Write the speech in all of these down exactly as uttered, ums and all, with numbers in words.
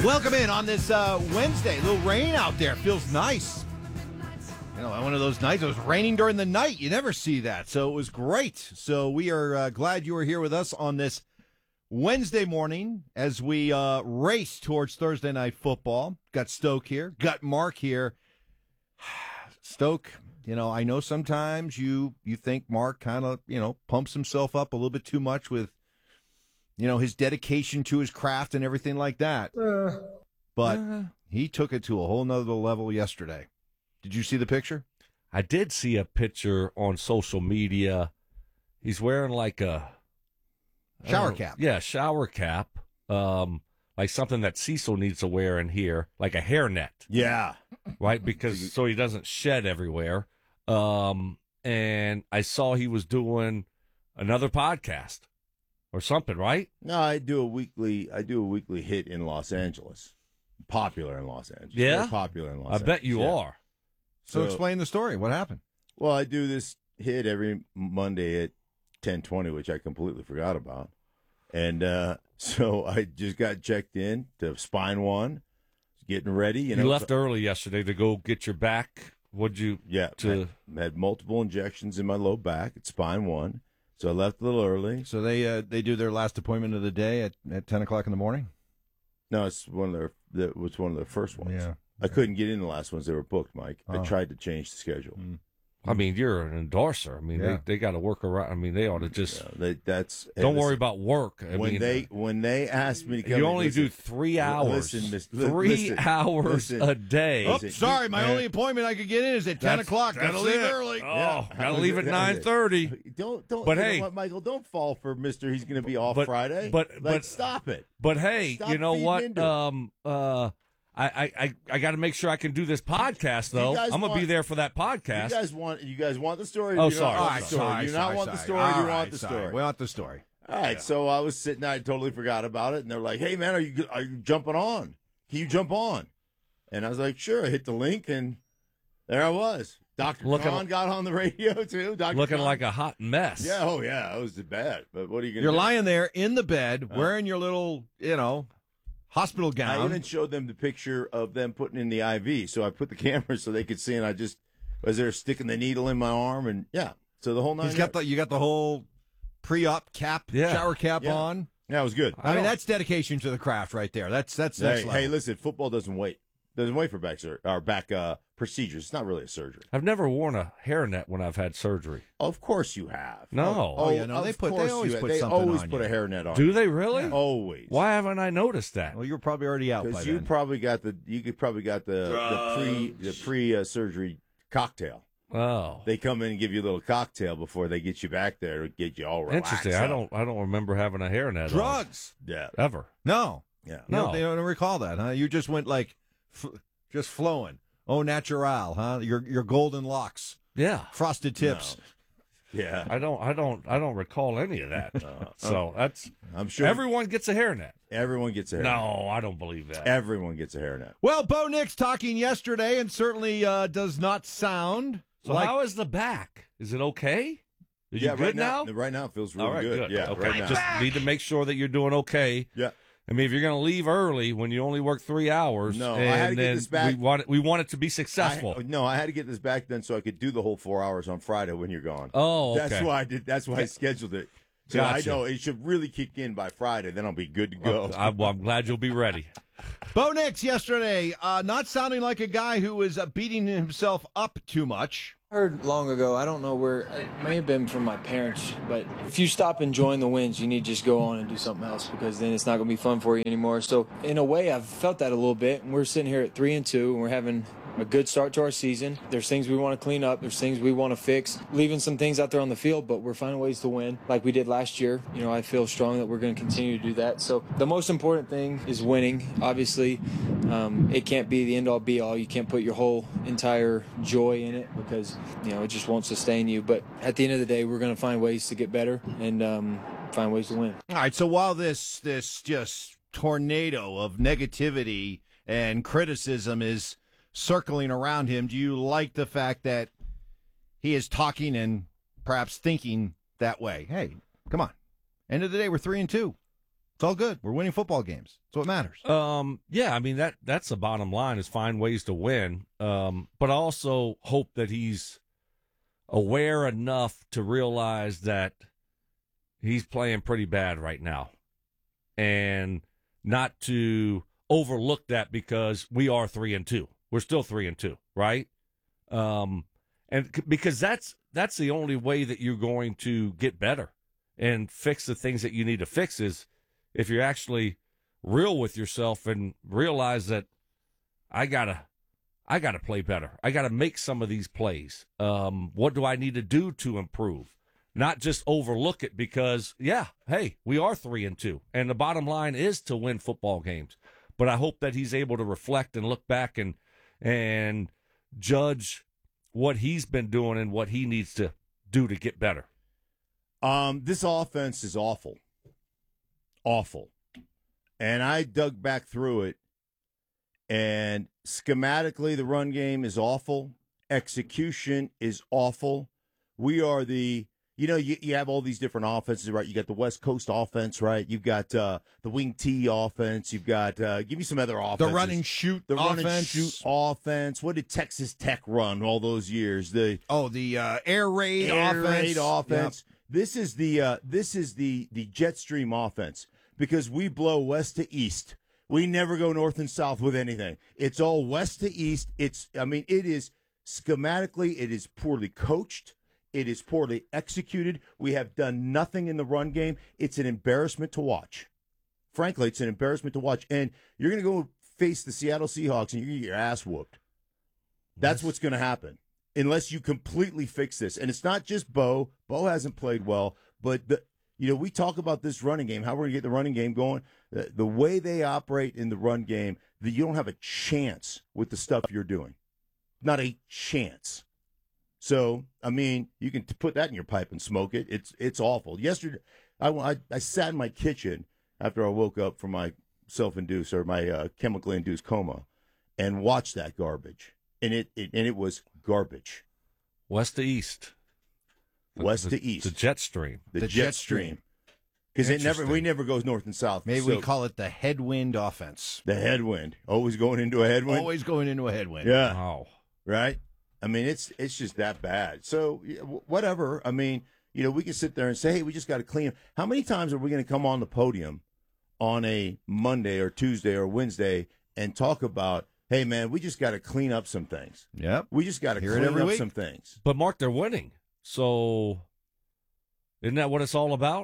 Welcome in on this uh, Wednesday. A little rain out there. Feels nice. You know, one of those nights. It was raining during the night. You never see that. So it was great. So we are uh, glad you were here with us on this Wednesday morning as we uh, race towards Thursday Night Football. Got Stoke here. Got Mark here. Stoke, you know, I know sometimes you, you think Mark kind of, you know, pumps himself up a little bit too much with, you know, his dedication to his craft and everything like that. Uh, but uh, he took it to a whole nother level yesterday. Did you see the picture? I did see a picture on social media. He's wearing like a shower cap. Yeah, shower cap. Um, like something that Cecil needs to wear in here, like a hairnet. Yeah. Right? Because so he doesn't shed everywhere. Um, and I saw he was doing another podcast or something, right? No, I do a weekly. I do a weekly hit in Los Angeles. Popular in Los Angeles. Yeah, Very popular in Los I Angeles. I bet you yeah. are. So, so explain the story. What happened? Well, I do this hit every Monday at ten twenty, which I completely forgot about. And uh, so I just got checked in to Spine One, getting ready. You, you know, left so, early yesterday to go get your back. What'd you? Yeah, to I had multiple injections in my low back at Spine One. So I left a little early. So they uh, they do their last appointment of the day at, at ten o'clock in the morning? No, it's one of their, that was one of their first ones. Yeah. I couldn't get in the last ones. They were booked, Mike. Oh. I tried to change the schedule. Mm. I mean, you're an endorser. I mean, yeah. they, they got to work around. I mean, they ought to just. Yeah, they, that's don't listen, worry about work. I when mean, they when they asked me to come, you only listen, do three hours. Listen, miss, three listen, hours listen, a day. Oh, listen, sorry, my uh, only appointment I could get in is at ten o'clock. Got to leave it. early. Oh, Yeah. got to leave at nine thirty. Don't don't. But you hey, know what, Michael, don't fall for Mister He's going to be off but, Friday. But like, but stop it. But hey, Stop you know what? into it. Um, uh. I, I, I got to make sure I can do this podcast, though. I'm going to be there for that podcast. You guys want you guys want the story? Oh, do you sorry. Not want All the right, story? sorry, do you not sorry, want the sorry. story? All do you right, want the sorry. story? We want the story. All right, yeah. so I was sitting there, I totally forgot about it, and they're like, hey, man, are you are you jumping on? Can you jump on? And I was like, sure. I hit the link, and there I was. Doctor Looking, Khan got on the radio, too. Doctor Looking Khan. like a hot mess. Yeah, oh, yeah, it was bad. But what are you going to do? You're lying there in the bed, wearing your little, you know, hospital gown. I even showed them the picture of them putting in the I V, so I put the camera so they could see, and I just was there sticking the needle in my arm, and yeah, so the whole nine. He's got the you got the whole pre-op cap, Yeah. shower cap Yeah. on. Yeah, it was good. I, mean, that's dedication to the craft right there. That's that's next Hey, level. hey, listen, football doesn't wait. Doesn't wait for back sur- or back uh, procedures. It's not really a surgery. I've never worn a hairnet when I've had surgery. Of course you have. No. Oh, yeah, no, of they put- they course always you have. put they something always on put you. a hairnet on. Do they really? Always. Why haven't I noticed that? Well, you're probably already out by Because you then. probably got the you could probably got the the pre the pre uh, surgery cocktail. Oh, They come in and give you a little cocktail before they get you back there to get you all relaxed. interesting. I up. don't. I don't remember having a hairnet. Drugs? Yeah. on, ever. No, Yeah. no, No. they don't recall that, huh? You just went like, f- just flowing. Oh, natural, huh? Your your golden locks, Yeah. frosted tips. Yeah. I don't. I don't. I don't recall any of that. so that's. I'm sure Everyone gets a hairnet. everyone gets a hairnet. No, I don't believe that. Everyone gets a hairnet. Well, Bo Nix talking yesterday, and certainly uh, does not sound So like. how is the back? Is it okay? Are you yeah, good right now? now, right now it feels really All right, good. good. Yeah, okay. right now. Just need to make sure that you're doing okay. yeah. I mean, if you're going to leave early when you only work three hours, No, I and had to get then this back- we want it, we want it to be successful. I, no, I had to get this back then so I could do the whole four hours on Friday when you're gone. Oh, okay. That's why I did. That's why I scheduled it. So Gotcha. I know it should really kick in by Friday. Then I'll be good to go. I, well, I'm glad you'll be ready. Bo Nix yesterday, uh, not sounding like a guy who was uh, beating himself up too much. I heard long ago, I don't know where, it may have been from my parents, but if you stop enjoying the wins, you need to just go on and do something else because then it's not going to be fun for you anymore. So in a way, I've felt that a little bit. And we're sitting here at three and two, and we're having a good start to our season. There's things we want to clean up. There's things we want to fix, leaving some things out there on the field, but we're finding ways to win like we did last year. You know, I feel strong that we're going to continue to do that. So the most important thing is winning. Obviously, um, it can't be the end all be all. You can't put your whole entire joy in it because, you know, it just won't sustain you. But at the end of the day, we're going to find ways to get better and um, find ways to win. All right, so while this this just tornado of negativity and criticism is circling around him, do you like the fact that he is talking and perhaps thinking that way? Hey, come on. End of the day, we're three and two. It's all good. We're winning football games. That's what matters. Um, yeah, I mean that that's the bottom line is find ways to win. Um, but I also hope that he's aware enough to realize that he's playing pretty bad right now, and not to overlook that because we are three and two. We're still three and two, right? Um, and c- because that's that's the only way that you're going to get better and fix the things that you need to fix is if you're actually real with yourself and realize that I gotta, I gotta play better. I gotta make some of these plays. Um, what do I need to do to improve? Not just overlook it because, yeah, hey, we are three and two, and the bottom line is to win football games. But I hope that he's able to reflect and look back and and judge what he's been doing and what he needs to do to get better. Um, this offense is awful. Awful. And I dug back through it, and schematically, the run game is awful. Execution is awful. We are the, you know, you, you have all these different offenses, right? You got the West Coast offense, right? You've got uh, the wing T offense. You've got, uh, give me some other offenses. The run and shoot The run offense. and shoot offense. What did Texas Tech run all those years? The Oh, the uh, air raid air offense. raid offense. This is the uh, this is the the Jetstream offense because we blow west to east. We never go north and south with anything. It's all west to east. It's I mean it is schematically it is poorly coached. It is poorly executed. We have done nothing in the run game. It's an embarrassment to watch. Frankly, it's an embarrassment to watch. And you're going to go face the Seattle Seahawks and you're going to get your ass whooped. That's what's going to happen unless you completely fix this. And it's not just Bo. Bo hasn't played well, but the you know, we talk about this running game, how we're going to get the running game going. The, the way they operate in the run game, that you don't have a chance with the stuff you're doing. Not a chance. So, I mean, you can t- put that in your pipe and smoke it. It's it's awful. Yesterday, I, I, I sat in my kitchen after I woke up from my self-induced or my uh, chemically induced coma and watched that garbage. And it, it and it was garbage. West to east. West the, to east. The jet stream. The, The jet, jet stream. stream. Because it never Interesting. we never goes north and south. Maybe So, we call it the headwind offense. the headwind. Always going into a headwind. Always going into a headwind. Yeah. Wow. Right? I mean, it's it's just that bad. So, yeah, wh- whatever. I mean, you know, we can sit there and say, hey, we just got to clean. How many times are we going to come on the podium on a Monday or Tuesday or Wednesday and talk about, hey, man, we just got to clean up some things. Yep. We just got to Hear it clean every up week. some things. But Mark, they're winning. So isn't that what it's all about?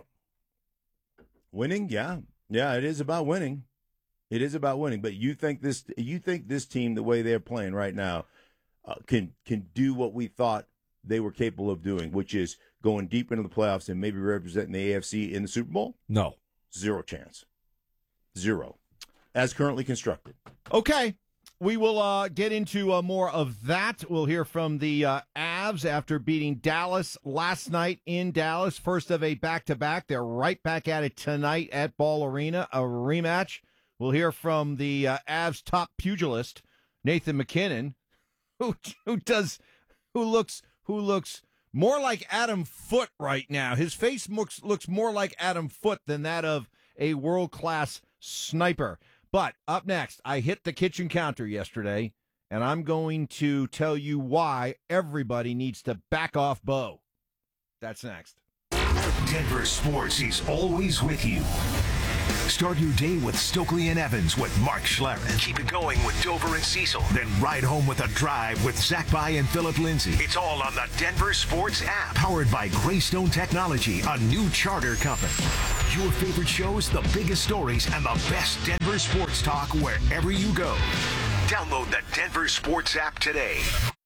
Winning, yeah. Yeah, it is about winning. It is about winning. But you think this you think this team, the way they're playing right now, uh, can can do what we thought they were capable of doing, which is going deep into the playoffs and maybe representing the A F C in the Super Bowl? No. Zero chance. Zero. As currently constructed. Okay. We will uh, get into uh, more of that. We'll hear from the uh, Avs after beating Dallas last night in Dallas. First of a back-to-back. They're right back at it tonight at Ball Arena, a rematch. We'll hear from the uh, Avs top pugilist, Nathan McKinnon, who who does who looks who looks more like Adam Foote right now. His face looks looks more like Adam Foote than that of a world-class sniper. But up next, I hit the kitchen counter yesterday, and I'm going to tell you why everybody needs to back off Bo. That's next. Denver Sports is always with you. Start your day with Stokely and Evans with Mark Schlereth. Keep it going with Dover and Cecil. Then ride home with a drive with Zach By and Philip Lindsay. It's all on the Denver Sports app. Powered by Greystone Technology, a new charter company. Your favorite shows, the biggest stories, and the best Denver sports talk wherever you go. Download the Denver Sports app today.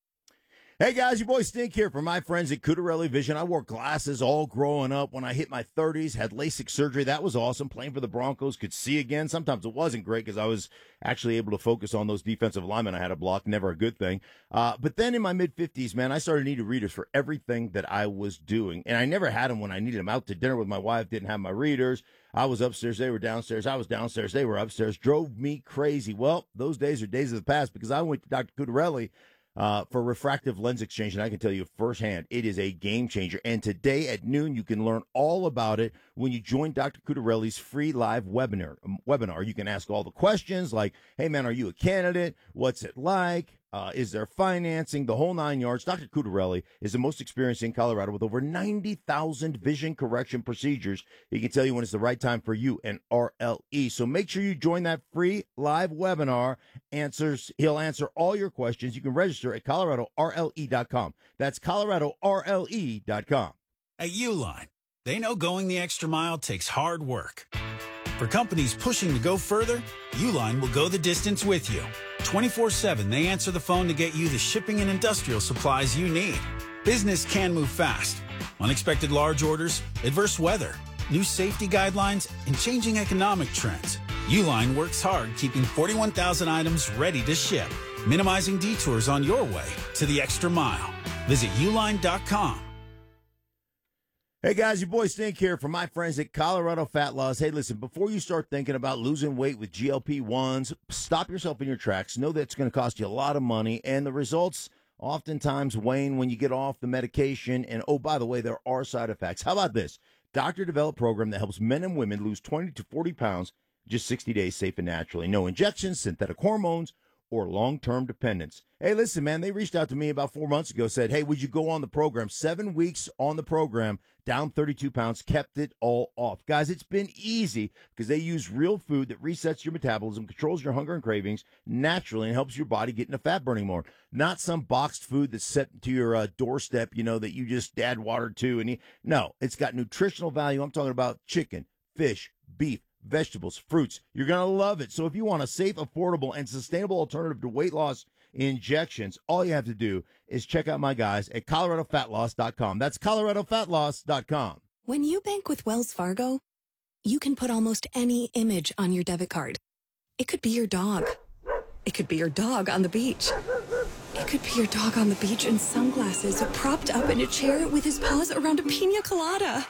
Hey guys, your boy Stink here from my friends at Cudarelli Vision. I wore glasses all growing up. When I hit my thirties, had LASIK surgery. That was awesome. Playing for the Broncos, could see again. Sometimes it wasn't great because I was actually able to focus on those defensive linemen I had to block. Never a good thing. Uh, but then in my mid-fifties, man, I started needing readers for everything that I was doing. And I never had them when I needed them. Out to dinner with my wife, didn't have my readers. I was upstairs, they were downstairs. I was downstairs, they were upstairs. Drove me crazy. Well, those days are days of the past because I went to Doctor Cudarelli uh, for refractive lens exchange, and I can tell you firsthand, it is a game changer. And today at noon, you can learn all about it when you join Doctor Cutarelli's free live webinar. Webinar. You can ask all the questions like, hey, man, are you a candidate? What's it like? Uh, is there financing? The whole nine yards. Doctor Cutarelli is the most experienced in Colorado with over ninety thousand vision correction procedures. He can tell you when it's the right time for you and R L E. So make sure you join that free live webinar. Answers. He'll answer all your questions. You can register at Colorado R L E dot com. That's Colorado R L E dot com. At Uline, they know going the extra mile takes hard work. For companies pushing to go further, Uline will go the distance with you. twenty-four seven, they answer the phone to get you the shipping and industrial supplies you need. Business can move fast. Unexpected large orders, adverse weather, new safety guidelines, and changing economic trends. Uline works hard keeping forty-one thousand items ready to ship, minimizing detours on your way to the extra mile. Visit uline dot com. Hey guys, your boy Stink here from my friends at Colorado Fat Loss. Hey, listen, before you start thinking about losing weight with G L P ones, stop yourself in your tracks. Know that it's going to cost you a lot of money, and the results oftentimes wane when you get off the medication. And oh, by the way, there are side effects. How about this? Doctor-developed program that helps men and women lose twenty to forty pounds in just sixty days, safe and naturally. No injections, synthetic hormones, or long-term dependence. Hey, listen, man, they reached out to me about four months ago, said, hey, would you go on the program? Seven weeks on the program, down thirty-two pounds, kept it all off. Guys, it's been easy because they use real food that resets your metabolism, controls your hunger and cravings naturally, and helps your body get into fat-burning mode. Not some boxed food that's set to your uh, doorstep, you know, that you just add water to. And eat. No, it's got nutritional value. I'm talking about chicken, fish, beef, vegetables, fruits. You're going to love it. So if you want a safe, affordable, and sustainable alternative to weight loss injections, all you have to do is check out my guys at Colorado Fat Loss dot com. That's Colorado Fat Loss dot com. When you bank with Wells Fargo, you can put almost any image on your debit card. It could be your dog. It could be your dog on the beach. It could be your dog on the beach in sunglasses, propped up in a chair with his paws around a pina colada.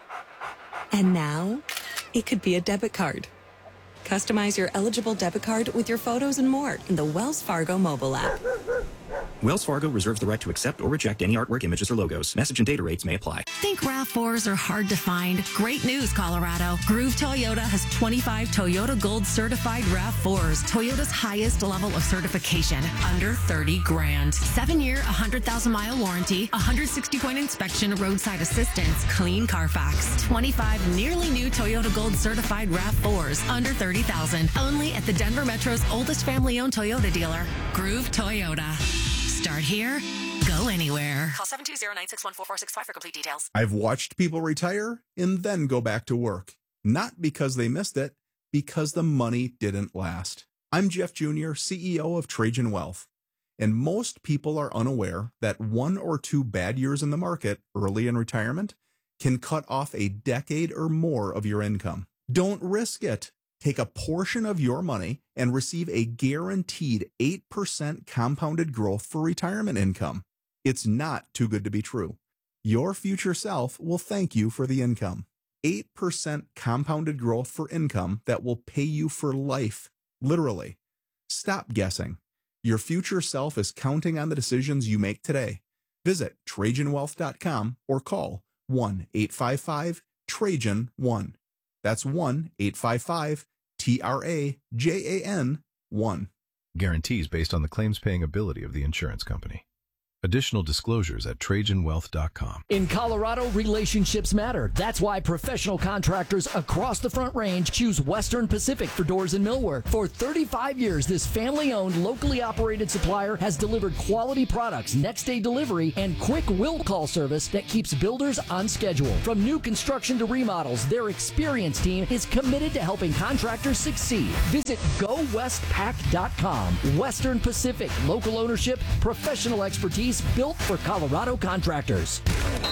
And now, it could be a debit card. Customize your eligible debit card with your photos and more in the Wells Fargo mobile app. Wells Fargo reserves the right to accept or reject any artwork, images, or logos. Message and data rates may apply. Think RAV fours are hard to find? Great news, Colorado. Groove Toyota has twenty-five Toyota Gold certified RAV fours. Toyota's highest level of certification, under thirty grand. Seven-year, one hundred thousand mile warranty, one hundred sixty point inspection, roadside assistance, clean Carfax. twenty-five nearly new Toyota Gold certified RAV fours, under thirty thousand. Only at the Denver Metro's oldest family-owned Toyota dealer, Groove Toyota. Start here, go anywhere. Call seven two zero, nine six one, four four six five for complete details. I've watched people retire and then go back to work. Not because they missed it, because the money didn't last. I'm Jeff Junior, C E O of Trajan Wealth. And most people are unaware that one or two bad years in the market early in retirement can cut off a decade or more of your income. Don't risk it. Take a portion of your money and receive a guaranteed eight percent compounded growth for retirement income. It's not too good to be true. Your future self will thank you for the income. eight percent compounded growth for income that will pay you for life, literally. Stop guessing. Your future self is counting on the decisions you make today. Visit Trajan Wealth dot com or call one eight five five Trajan one. That's one eight five five T R A J A N one. Guarantees based on the claims-paying ability of the insurance company. Additional disclosures at Trajan Wealth dot com. In Colorado, relationships matter. That's why professional contractors across the Front Range choose Western Pacific for doors and millwork. For thirty-five years, this family-owned, locally operated supplier has delivered quality products, next-day delivery, and quick will call service that keeps builders on schedule. From new construction to remodels, their experienced team is committed to helping contractors succeed. Visit go west pac dot com. Western Pacific, local ownership, professional expertise, built for Colorado contractors.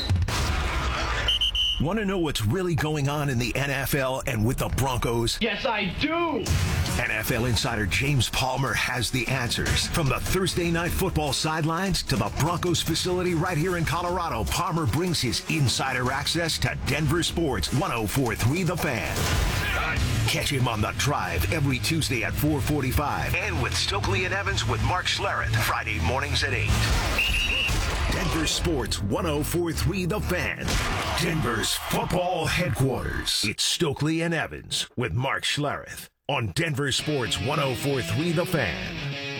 Want to know what's really going on in the N F L and with the Broncos? Yes, I do! N F L insider James Palmer has the answers. From the Thursday Night Football sidelines to the Broncos facility right here in Colorado, Palmer brings his insider access to Denver Sports, one oh four point three The Fan. Catch him on The Drive every Tuesday at four forty-five and with Stokely and Evans with Mark Schlereth, Friday mornings at eight. Denver Sports one oh four point three The Fan. Denver's football headquarters. It's Stokely and Evans with Mark Schlereth on Denver Sports one oh four point three The Fan.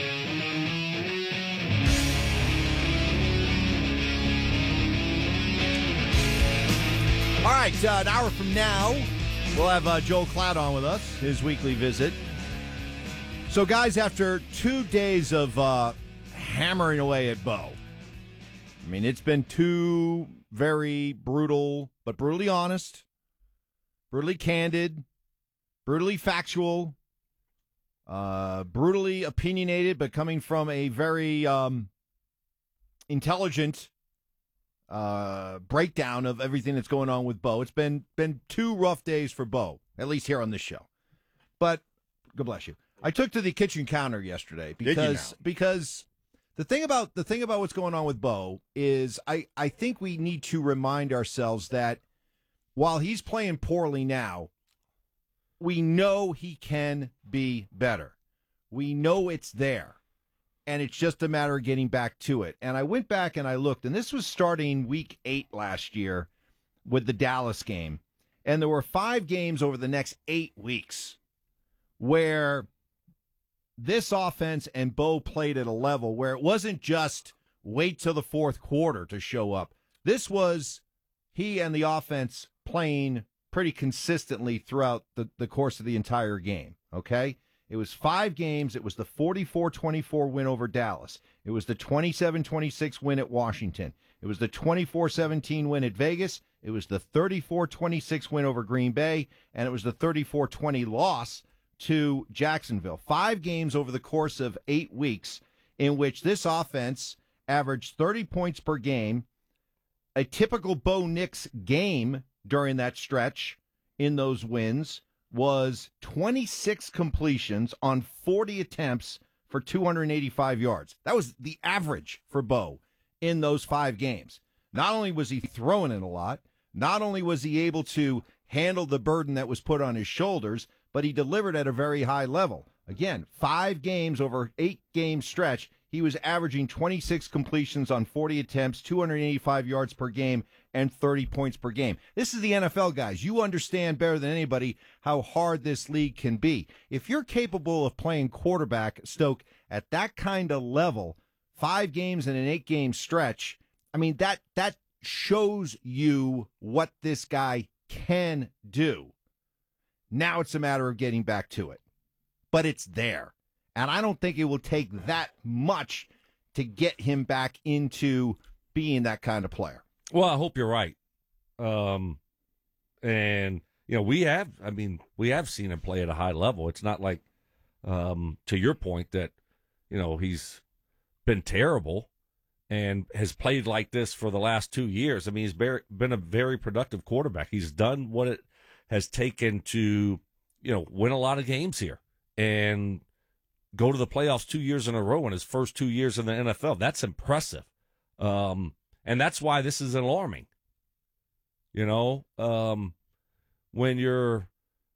All right, uh, an hour from now, we'll have uh, Joel Klatt on with us, his weekly visit. So, guys, after two days of uh, hammering away at Bo, I mean, it's been two very brutal, but brutally honest, brutally candid, brutally factual, uh, brutally opinionated, but coming from a very um, intelligent uh, breakdown of everything that's going on with Bo. It's been been two rough days for Bo, at least here on this show. But, God bless you. I took to the kitchen counter yesterday because because the thing about the thing about what's going on with Bo is I, I think we need to remind ourselves that while he's playing poorly now, we know he can be better. We know it's there. And it's just a matter of getting back to it. And I went back and I looked, and this was starting week eight last year with the Dallas game. And there were five games over the next eight weeks where this offense and Bo played at a level where it wasn't just wait till the fourth quarter to show up. This was he and the offense playing pretty consistently throughout the, the course of the entire game, okay? It was five games. It was the forty-four twenty-four win over Dallas. It was the twenty-seven twenty-six win at Washington. It was the twenty-four seventeen win at Vegas. It was the thirty-four twenty-six win over Green Bay. And it was the thirty-four twenty loss to Jacksonville. Five games over the course of eight weeks in which this offense averaged thirty points per game. A typical Bo Nix game during that stretch in those wins was twenty-six completions on forty attempts for two hundred eighty-five yards. That was the average for Bo in those five games. Not only was he throwing it a lot, not only was he able to handle the burden that was put on his shoulders, but he delivered at a very high level. Again, five games over eight-game stretch, he was averaging twenty-six completions on forty attempts, two hundred eighty-five yards per game, and thirty points per game. This is the N F L, guys. You understand better than anybody how hard this league can be. If you're capable of playing quarterback, Stoke, at that kind of level, five games in an eight-game stretch, I mean, that that shows you what this guy can do. Now it's a matter of getting back to it. But it's there. And I don't think it will take that much to get him back into being that kind of player. Well, I hope you're right. Um, and, you know, we have, I mean, we have seen him play at a high level. It's not like, um, to your point, that, you know, he's been terrible and has played like this for the last two years. I mean, he's very, been a very productive quarterback. He's done what it has taken to, you know, win a lot of games here and go to the playoffs two years in a row in his first two years in the N F L. That's impressive. Um, and that's why this is alarming. You know, um, when you're,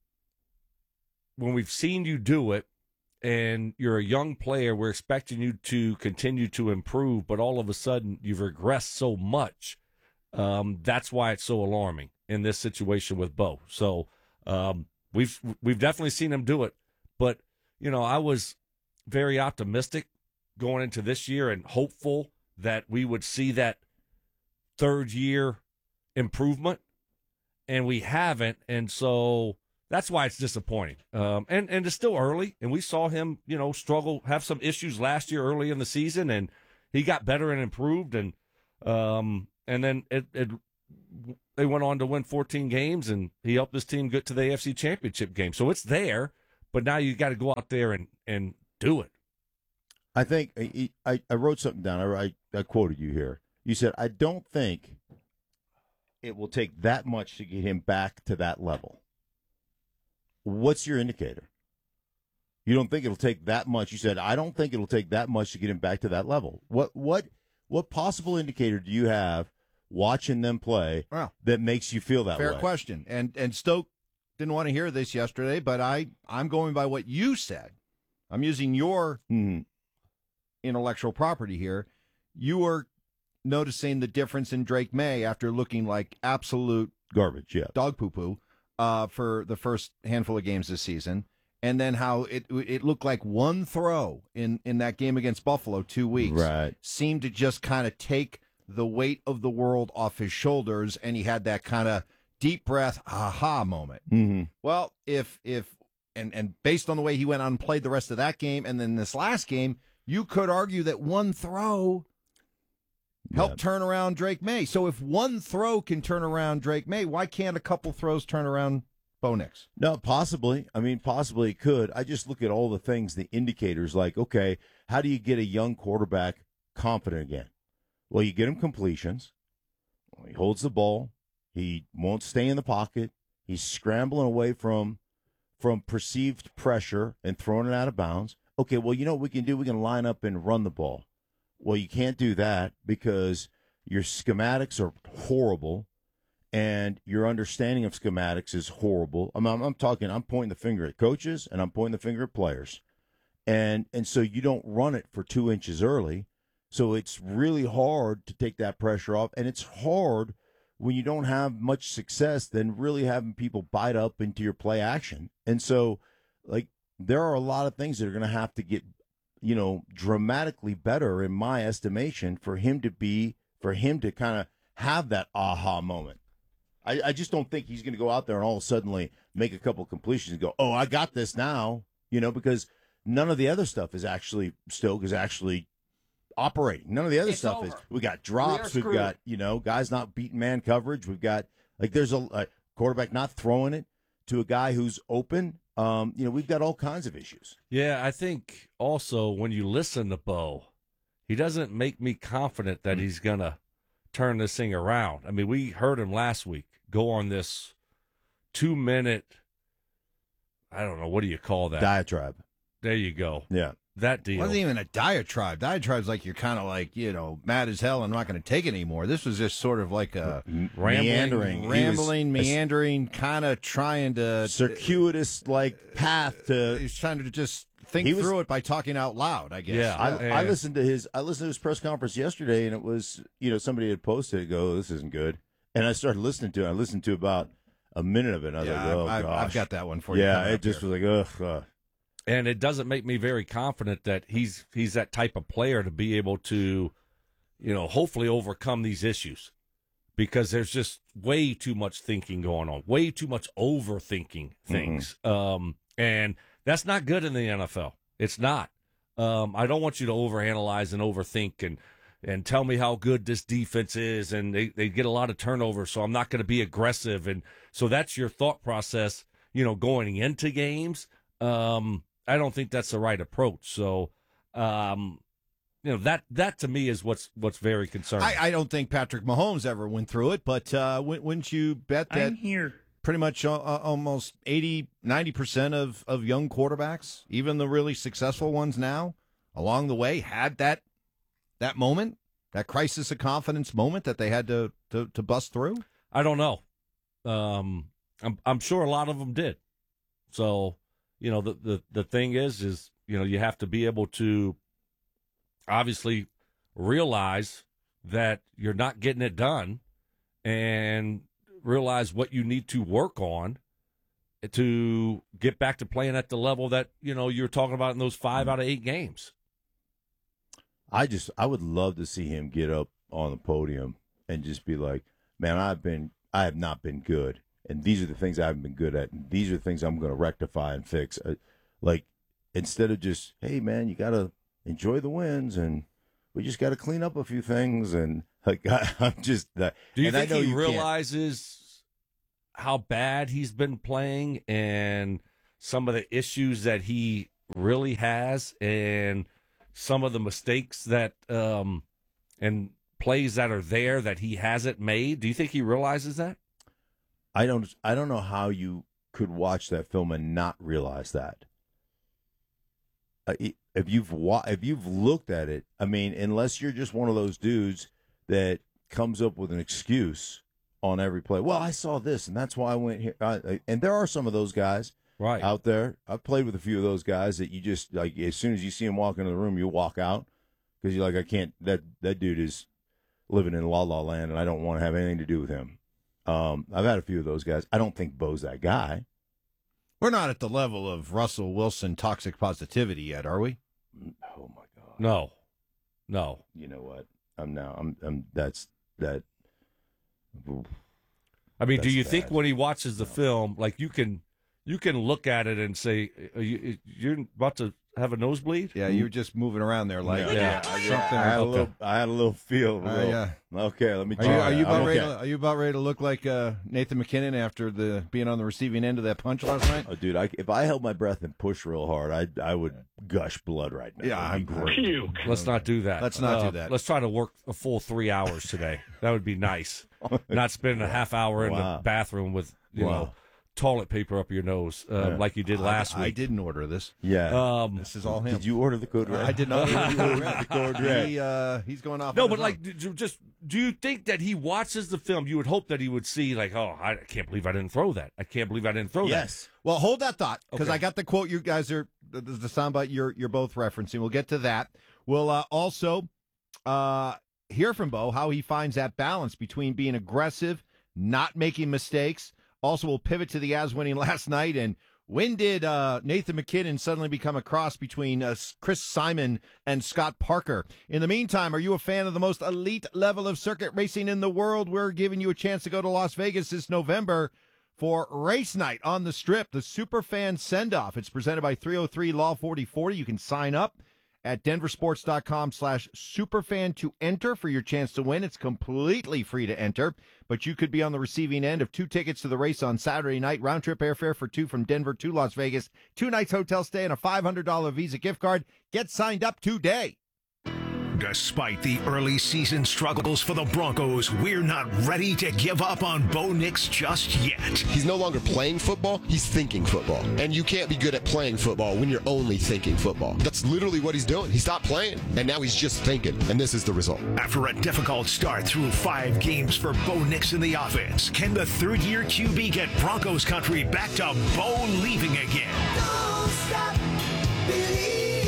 when we've seen you do it and you're a young player, we're expecting you to continue to improve, but all of a sudden you've regressed so much. Um, that's why it's so alarming in this situation with Bo. So, um, we've, we've definitely seen him do it, but, you know, I was very optimistic going into this year and hopeful that we would see that third year improvement, and we haven't. And so that's why it's disappointing. Um, and, and it's still early, and we saw him, you know, struggle, have some issues last year early in the season, and he got better and improved. And, um, and then it, it, they went on to win fourteen games, and he helped this team get to the A F C Championship game. So it's there, but now you got to go out there and, and do it. I think I, I wrote something down. I, I quoted you here. You said, I don't think it will take that much to get him back to that level. What's your indicator? You don't think it'll take that much. You said, I don't think it'll take that much to get him back to that level. What what what possible indicator do you have watching them play wow. that makes you feel that Fair way? question. And and Stoke didn't want to hear this yesterday, but I, I'm going by what you said. I'm using your mm-hmm. intellectual property here. You were noticing the difference in Drake May after looking like absolute garbage, yeah, dog poo-poo uh, for the first handful of games this season, and then how it it looked like one throw in, in that game against Buffalo two weeks right. seemed to just kind of take the weight of the world off his shoulders, and he had that kind of deep breath, aha moment. Mm-hmm. Well, if if and and based on the way he went on and played the rest of that game, and then this last game, you could argue that one throw helped yeah. turn around Drake May. So if one throw can turn around Drake May, why can't a couple throws turn around Bo Nix? No, possibly. I mean, possibly it could. I just look at all the things, the indicators, like, okay, how do you get a young quarterback confident again? Well, you get him completions. He holds the ball. He won't stay in the pocket. He's scrambling away from from perceived pressure and throwing it out of bounds. Okay, well, you know what we can do? We can line up and run the ball. Well, you can't do that because your schematics are horrible and your understanding of schematics is horrible. I mean, I'm, I'm talking, I'm pointing the finger at coaches and I'm pointing the finger at players. And and so you don't run it for two inches early. So it's really hard to take that pressure off. And it's hard when you don't have much success than really having people bite up into your play action. And so, like, there are a lot of things that are going to have to get, you know, dramatically better in my estimation for him to be, for him to kind of have that aha moment. I, I just don't think he's going to go out there and all of a sudden make a couple completions and go, oh, I got this now, you know, because none of the other stuff is actually, Stoke is actually operating. None of the other It's stuff over. is, we got drops, We we've got, you know, guys not beating man coverage. We've got, like, there's a, a quarterback not throwing it to a guy who's open. Um, you know, we've got all kinds of issues. Yeah, I think also when you listen to Bo, he doesn't make me confident that he's going to turn this thing around. I mean, we heard him last week go on this two-minute, I don't know, what do you call that? Diatribe. There you go. Yeah. That deal. It wasn't even a diatribe. Diatribe's like you're kind of like, you know, mad as hell and not going to take it anymore. This was just sort of like a rambling, meandering, rambling, meandering, kind of trying to circuitous like path to. He's trying to just think He was- through it by talking out loud, I guess. Yeah, I, Yeah. I listened to his. I listened to his press conference yesterday, and it was, you know, somebody had posted it. Go, oh, this isn't good, and I started listening to it. I listened to about a minute of it. And I was Yeah, like, oh I've, gosh, I've got that one for you. yeah, coming it up just here. was like, ugh. Uh, And it doesn't make me very confident that he's he's that type of player to be able to, you know, hopefully overcome these issues, because there's just way too much thinking going on, way too much overthinking things, um, and that's not good in the N F L. It's not. Um, I don't want you to overanalyze and overthink and and tell me how good this defense is, and they, they get a lot of turnovers, so I'm not going to be aggressive, and so that's your thought process, you know, going into games. Um, I don't think that's the right approach. So, um, you know, that that to me is what's what's very concerning. I, I don't think Patrick Mahomes ever went through it, but uh, wouldn't wouldn't you bet that I'm here. pretty much uh, uh, almost eighty, ninety percent of, of young quarterbacks, even the really successful ones now, along the way had that that moment, that crisis of confidence moment that they had to, to, to bust through? I don't know. Um, I'm I'm sure a lot of them did. So, you know, the, the, the thing is, is, you know, you have to be able to obviously realize that you're not getting it done and realize what you need to work on to get back to playing at the level that, you know, you're talking about in those five out of eight games. I just, I would love to see him get up on the podium and just be like, man, I've been, I have not been good. And these are the things I haven't been good at. And these are the things I'm going to rectify and fix. Uh, like, instead of just, hey, man, you got to enjoy the wins, and we just got to clean up a few things. And like, I, I'm just that. Do you and I think know he you can't- realizes how bad he's been playing and some of the issues that he really has and some of the mistakes that um, and plays that are there that he hasn't made? Do you think he realizes that? I don't. I don't know how you could watch that film and not realize that. Uh, if you've wa- if you've looked at it, I mean, unless you're just one of those dudes that comes up with an excuse on every play. Well, I saw this, and that's why I went here. I, and there are some of those guys right out there. I've played with a few of those guys that you just like. As soon as you see them walk into the room, you walk out because you're like, I can't. That that dude is living in la la land, and I don't want to have anything to do with him. Um, I've had a few of those guys. I don't think Bo's that guy. We're not at the level of Russell Wilson toxic positivity yet, are we? Oh my God. No, no. You know what? I'm now. I'm. I'm. That's that. Oof, I mean, do you bad. think when he watches the no. film, like you can, you can look at it and say, Are you, you're about to have a nosebleed? Yeah, you were just moving around there, like yeah. yeah, I, something. I had okay. a little. I had a little feel. A little, uh, yeah. Okay, let me. Are you, are you about I'm ready? okay. To, are you about ready to look like uh, Nathan McKinnon after the being on the receiving end of that punch last night? Oh, dude, I, if I held my breath and pushed real hard, I I would gush blood right now. Yeah, I'm great. Let's not do that. Let's not uh, do that. Let's try to work a full three hours today. That would be nice. Not spending a half hour in wow. the bathroom with you wow. know toilet paper up your nose uh, yeah. like you did last I, week. I didn't order this. Yeah, um, this is all him. Did you order the code red? I did not order the code red. the code red. He, uh, he's going off. No, on but his like, own. did you just do you think that he watches the film? You would hope that he would see like, oh, I can't believe I didn't throw that. I can't believe I didn't throw yes. that. Well, hold that thought because Okay. I got the quote. You guys are the, the soundbite you're you're both referencing. We'll get to that. We'll uh, also uh, hear from Bo how he finds that balance between being aggressive, not making mistakes. Also, we'll pivot to the Avs winning last night. And when did uh, Nathan McKinnon suddenly become a cross between uh, Chris Simon and Scott Parker? In the meantime, are you a fan of the most elite level of circuit racing in the world? We're giving you a chance to go to Las Vegas this November for race night on the Strip, the Superfan Send-Off. It's presented by three oh three Law forty forty. You can sign up at denversports.com slash superfan to enter for your chance to win. It's completely free to enter, but you could be on the receiving end of two tickets to the race on Saturday night, round-trip airfare for two from Denver to Las Vegas, two nights hotel stay, and a five hundred dollars Visa gift card. Get signed up today. Despite the early season struggles for the Broncos, we're not ready to give up on Bo Nix just yet. He's no longer playing football, he's thinking football. And you can't be good at playing football when you're only thinking football. That's literally what he's doing. He stopped playing, and now he's just thinking, and this is the result. After a difficult start through five games for Bo Nix in the offense, can the third-year Q B get Broncos country back to Bo leaving again? Don't stop believing.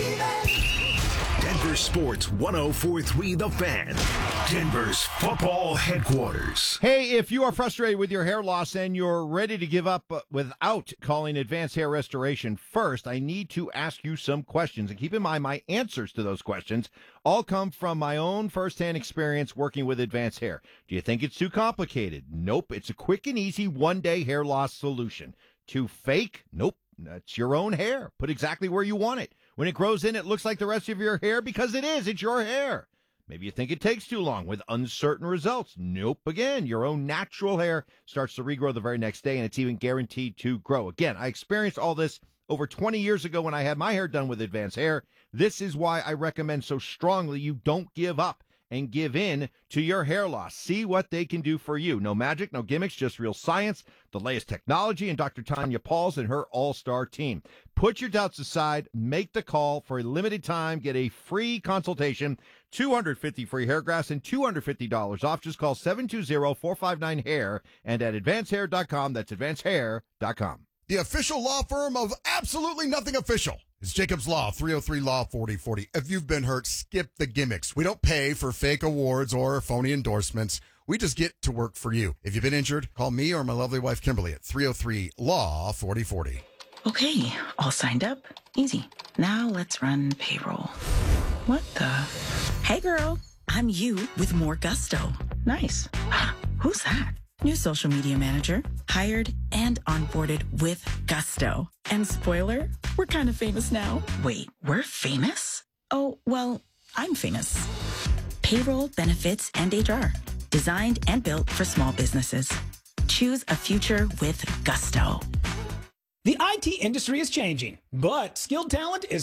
Denver Sports one oh four point three The Fan, Denver's football headquarters. Hey, if you are frustrated with your hair loss and you're ready to give up uh, without calling Advanced Hair Restoration first, I need to ask you some questions. And keep in mind, my answers to those questions all come from my own firsthand experience working with Advanced Hair. Do you think it's too complicated? Nope. It's a quick and easy one-day hair loss solution. Too fake? Nope. That's your own hair. Put exactly where you want it. When it grows in, it looks like the rest of your hair because it is. It's your hair. Maybe you think it takes too long with uncertain results. Nope. Again, your own natural hair starts to regrow the very next day, and it's even guaranteed to grow. Again, I experienced all this over twenty years ago when I had my hair done with Advanced Hair. This is why I recommend so strongly you don't give up and give in to your hair loss. See what they can do for you. No magic, no gimmicks, just real science, the latest technology, and Doctor Tanya Pauls and her all-star team. Put your doubts aside. Make the call for a limited time. Get a free consultation, two hundred fifty free hair grafts, and two hundred fifty dollars off. Just call seven two zero, four five nine, hair and at advanced hair dot com. That's advanced hair dot com. The official law firm of Absolutely Nothing Official. It's Jacobs Law, three oh three Law forty forty. If you've been hurt, skip the gimmicks. We don't pay for fake awards or phony endorsements. We just get to work for you. If you've been injured, call me or my lovely wife, Kimberly, at three oh three Law forty forty. Okay, all signed up. Easy. Now let's run payroll. What the? Hey, girl. I'm you with more gusto. Nice. Who's that? New social media manager, hired and onboarded with gusto. And spoiler, we're kind of famous now. Wait, we're famous? Oh, well, I'm famous. Payroll, benefits, and H R. Designed and built for small businesses. Choose a future with gusto. The I T industry is changing, but skilled talent is